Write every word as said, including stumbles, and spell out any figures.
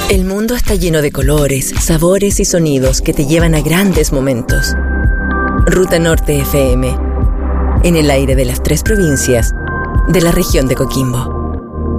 El mundo está lleno de colores, sabores y sonidos que te llevan a grandes momentos. Ruta Norte F M, en el aire de las tres provincias de la región de Coquimbo.